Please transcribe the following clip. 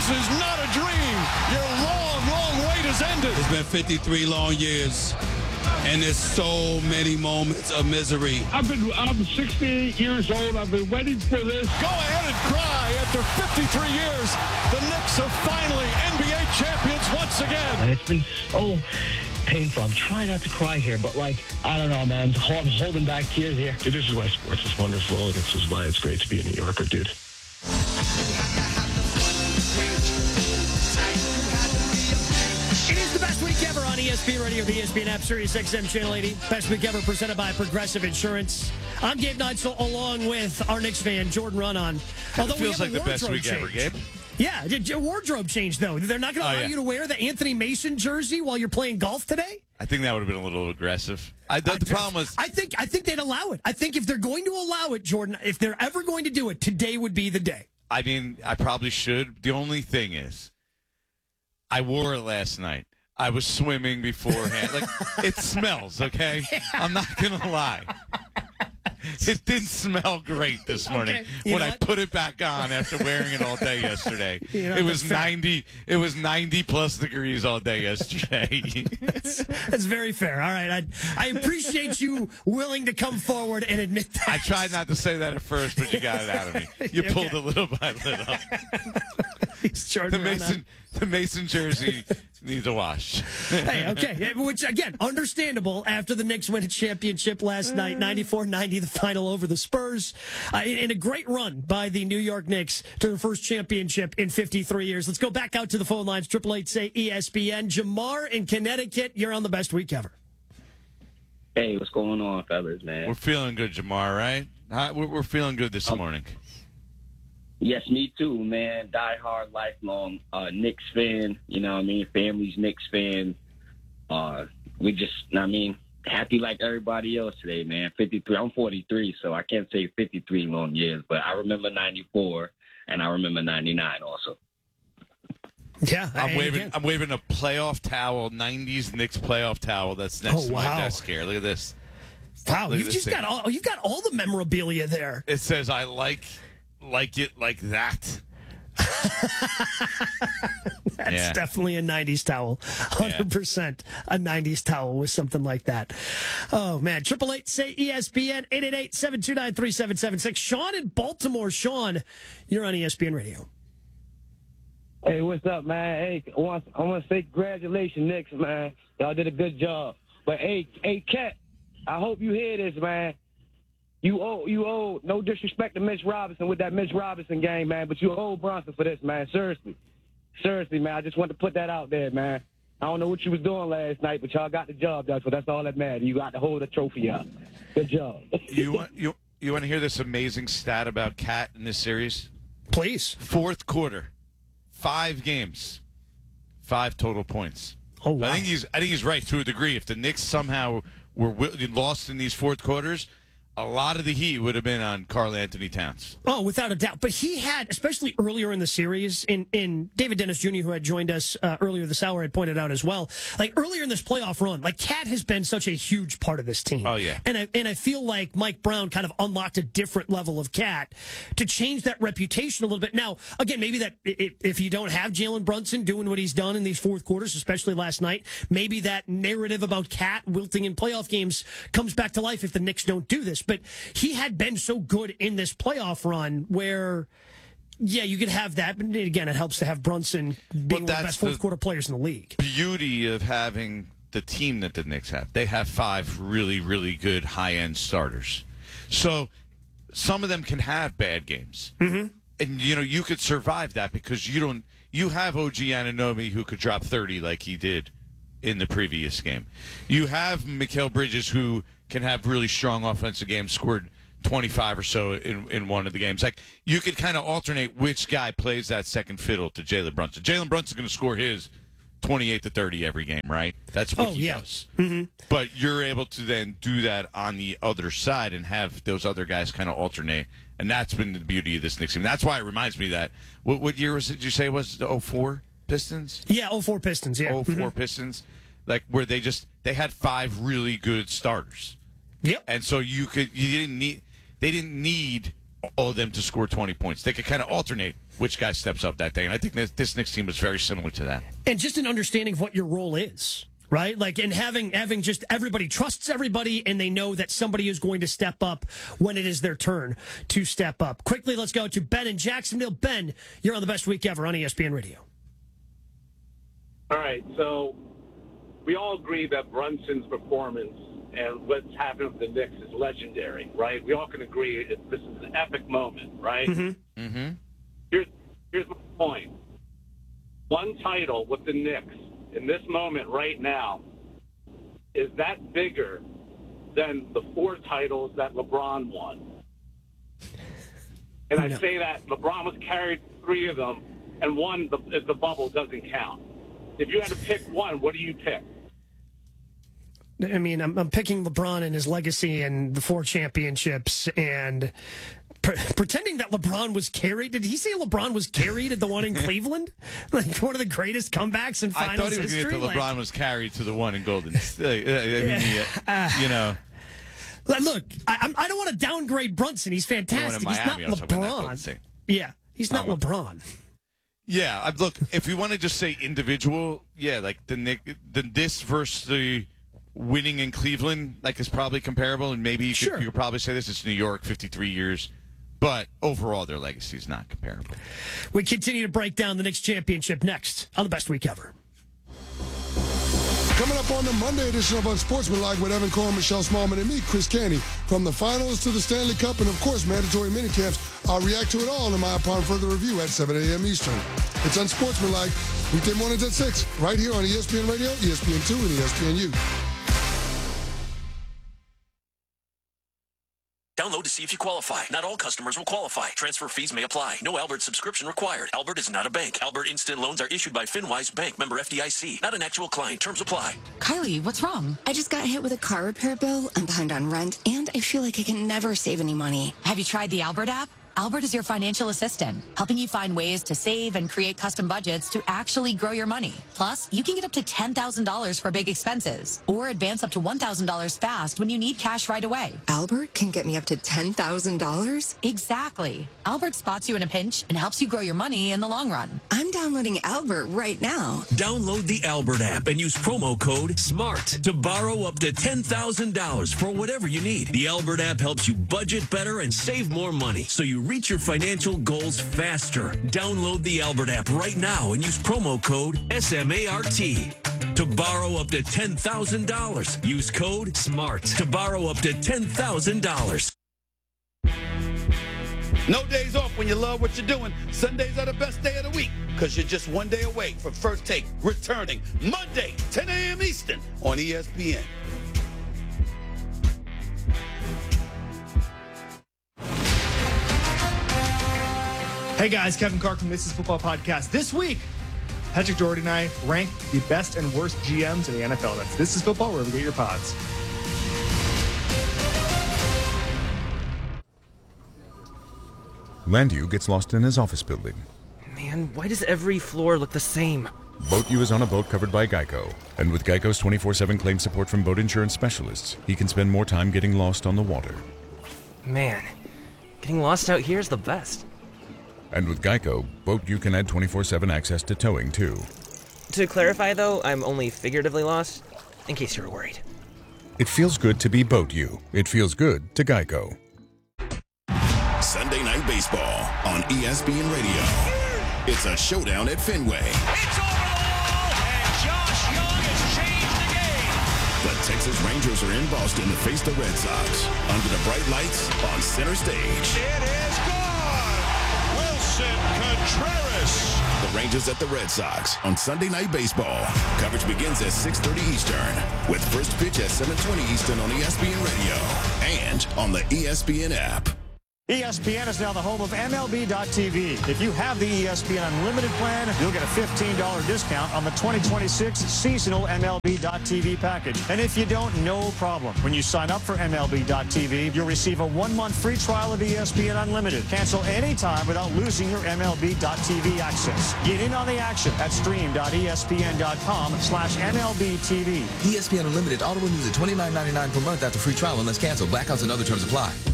This is not a dream. Your long, long wait has ended. It's been 53 long years, and there's so many moments of misery. I'm 68 years old. I've been waiting for this. Go ahead and cry. After 53 years, the Knicks are finally NBA champions once again. And it's been so painful. I'm trying not to cry here, but I don't know, man. I'm holding back tears here. This is why sports is wonderful. This is why it's great to be a New Yorker, dude. It is the best week ever on ESPN Radio, the ESPN app, Sirius XM Channel 80. Best week ever presented by Progressive Insurance. I'm Gabe Neitzel, along with our Knicks fan, Jordan Runnon. Although it feels like the best week ever, Gabe. Yeah, wardrobe change, though. They're not going to allow you to wear the Anthony Mason jersey while you're playing golf today? I think that would have been a little aggressive. The problem was... I think they'd allow it. I think if they're going to allow it, Jordan, if they're ever going to do it, today would be the day. I mean, I probably should. The only thing is, I wore it last night. I was swimming beforehand. It smells, okay? I'm not going to lie. It didn't smell great this morning when I put it back on after wearing it all day yesterday. It was 90. It was 90 plus degrees all day yesterday. That's very fair. All right, I appreciate you willing to come forward and admit that. I tried not to say that at first, but you got it out of me. You pulled it little by little. The Mason jersey needs a wash. Hey, okay. Which, again, understandable after the Knicks win a championship last night, 94-90, the final over the Spurs. In a great run by the New York Knicks to their first championship in 53 years. Let's go back out to the phone lines. 888-SAY-ESPN. Jamar in Connecticut, you're on the best week ever. Hey, what's going on, fellas, man? We're feeling good, Jamar, right? We're feeling good this morning. Yes, me too, man. Die-hard, lifelong Knicks fan. You know what I mean? Family's Knicks fan. We just, happy like everybody else today, man. 53. I'm 43, so I can't say 53 long years, but I remember 94, and I remember 99 also. Yeah. I'm waving a playoff towel, 90s Knicks playoff towel that's next to my desk here. Look at this. Wow, you've got all the memorabilia there. It says, I like it like that. That's definitely a 90s towel. 100% a 90s towel with something like that. Oh, man. 888-SAY-ESPN, 888-729-3776. Sean in Baltimore. Sean, you're on ESPN Radio. Hey, what's up, man? Hey, I want to say congratulations, Knicks, man. Y'all did a good job. But, hey, Cat, I hope you hear this, man. You owe, no disrespect to Mitch Robinson with that Mitch Robinson game, man, but you owe Bronson for this, man. Seriously, man. I just want to put that out there, man. I don't know what you was doing last night, but y'all got the job done, so that's all that matters. You got to hold the trophy up. Good job. You want to hear this amazing stat about Cat in this series? Please. Fourth quarter, 5 games, 5 total points. Oh, wow. I think he's right to a degree. If the Knicks somehow were lost in these fourth quarters, a lot of the heat would have been on Karl Anthony Towns. Oh, without a doubt. But he had, especially earlier in the series, in David Dennis Jr., who had joined us earlier this hour, had pointed out as well, earlier in this playoff run, Cat has been such a huge part of this team. Oh, yeah. And I feel like Mike Brown kind of unlocked a different level of Cat to change that reputation a little bit. Now, again, maybe that if you don't have Jalen Brunson doing what he's done in these fourth quarters, especially last night, maybe that narrative about Cat wilting in playoff games comes back to life if the Knicks don't do this. But he had been so good in this playoff run where, you could have that. But again, it helps to have Brunson being one of the best fourth-quarter players in the league. Beauty of having the team that the Knicks have. They have 5 really, really good high-end starters. So some of them can have bad games. Mm-hmm. And, you could survive that because you have OG Anunoby who could drop 30 like he did in the previous game. You have Mikal Bridges who can have really strong offensive games, scored 25 or so in one of the games. You could kind of alternate which guy plays that second fiddle to Jalen Brunson. Jalen Brunson's going to score his 28 to 30 every game, right? That's what he does. Mm-hmm. But you're able to then do that on the other side and have those other guys kind of alternate. And that's been the beauty of this Knicks team. That's why it reminds me that, what year did you say it was? The 04 Pistons? Yeah, 04 Pistons, yeah. 04 Pistons. Where they had 5 really good starters. Yep. And so they didn't need all of them to score 20 points. They could kind of alternate which guy steps up that day. And I think this Knicks team is very similar to that. And just an understanding of what your role is, right? Like, and having just everybody trusts everybody, and they know that somebody is going to step up when it is their turn to step up. Quickly, let's go to Ben in Jacksonville. Ben, you're on the Best Week Ever on ESPN Radio. All right, so we all agree that Brunson's performance and what's happened with the Knicks is legendary, right? We all can agree this is an epic moment, right? Mm-hmm. Mm-hmm. Here's my point. One title with the Knicks in this moment right now, is that bigger than the 4 titles that LeBron won? And I say that LeBron was carried 3 of them, and one, the bubble doesn't count. If you had to pick one, what do you pick? I mean, I'm picking LeBron and his legacy and the 4 championships and pretending that LeBron was carried. Did he say LeBron was carried at the one in Cleveland? Like one of the greatest comebacks in finals history? I thought he was going to get LeBron was carried to the one in Golden State. You know. Look, I don't want to downgrade Brunson. He's fantastic. He's not LeBron. Yeah, he's not LeBron. Yeah, look, if you want to just say individual, yeah, like this versus the winning in Cleveland, like, is probably comparable, and maybe you could probably say this. It's New York, 53 years. But overall, their legacy is not comparable. We continue to break down the Knicks championship next on the Best Week Ever. Coming up on the Monday edition of Unsportsmanlike with Evan Cohen, Michelle Smallman, and me, Chris Canty. From the finals to the Stanley Cup and, of course, mandatory minicamps, I'll react to it all in my upon further review at 7 a.m. Eastern. It's Unsportsmanlike, weekday mornings at 6, right here on ESPN Radio, ESPN2, and ESPNU. Download to see if you qualify. Not all customers will qualify. Transfer fees may apply. No Albert subscription required. Albert is not a bank. Albert Instant Loans are issued by FinWise Bank, member FDIC. Not an actual client. Terms apply. Kylie, what's wrong? I just got hit with a car repair bill. I'm behind on rent, and I feel like I can never save any money. Have you tried the Albert app? Albert is your financial assistant, helping you find ways to save and create custom budgets to actually grow your money. Plus, you can get up to $10,000 for big expenses or advance up to $1,000 fast when you need cash right away. Albert can get me up to $10,000? Exactly. Albert spots you in a pinch and helps you grow your money in the long run. I'm downloading Albert right now. Download the Albert app and use promo code SMART to borrow up to $10,000 for whatever you need. The Albert app helps you budget better and save more money, so you reach your financial goals faster. Download the Albert app right now and use promo code SMART to borrow up to $10,000. Use code SMART to borrow up to $10,000. No days off when you love what you're doing. Sundays are the best day of the week because you're just one day away from First Take returning Monday, 10 a.m. Eastern on ESPN. Hey guys, Kevin Clark from This Is Football Podcast. This week, Patrick Doherty and I rank the best and worst GMs in the NFL. That's This Is Football, wherever you get your pods. Landu gets lost in his office building. Man, why does every floor look the same? Boat U is on a boat covered by Geico. And with Geico's 24/7 claim support from boat insurance specialists, he can spend more time getting lost on the water. Man, getting lost out here is the best. And with Geico, Boat U can add 24/7 access to towing, too. To clarify, though, I'm only figuratively lost, in case you were worried. It feels good to be Boat U. It feels good to Geico. Sunday Night Baseball on ESPN Radio. It's a showdown at Fenway. It's over the wall, and Josh Young has changed the game. The Texas Rangers are in Boston to face the Red Sox under the bright lights on center stage. It is gone. Wilson Contreras. The Rangers at the Red Sox on Sunday Night Baseball. Coverage begins at 6:30 Eastern with first pitch at 7:20 Eastern on ESPN Radio and on the ESPN app. ESPN is now the home of MLB.TV. If you have the ESPN Unlimited plan, you'll get a $15 discount on the 2026 seasonal MLB.TV package. And if you don't, no problem. When you sign up for MLB.TV, you'll receive a 1-month free trial of ESPN Unlimited. Cancel anytime without losing your MLB.TV access. Get in on the action at stream.espn.com/MLBTV. ESPN Unlimited auto renews at $29.99 per month after free trial unless canceled. Blackouts and other terms apply.